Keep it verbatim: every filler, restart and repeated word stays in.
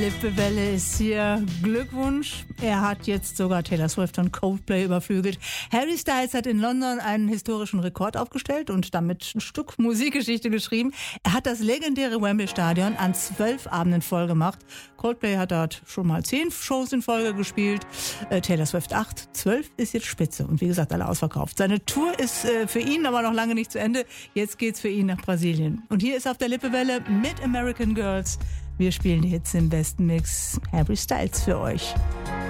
Lippewelle ist hier. Glückwunsch. Er hat jetzt sogar Taylor Swift und Coldplay überflügelt. Harry Styles hat in London einen historischen Rekord aufgestellt und damit ein Stück Musikgeschichte geschrieben. Er hat das legendäre Wembley-Stadion an zwölf Abenden voll gemacht. Coldplay hat dort schon mal zehn Shows in Folge gespielt. Äh, Taylor Swift acht. Zwölf ist jetzt Spitze. Und wie gesagt, alle ausverkauft. Seine Tour ist äh, für ihn aber noch lange nicht zu Ende. Jetzt geht's für ihn nach Brasilien. Und hier ist auf der Lippewelle mit American Girls. Wir spielen die Hits im besten Mix. Harry Styles für euch.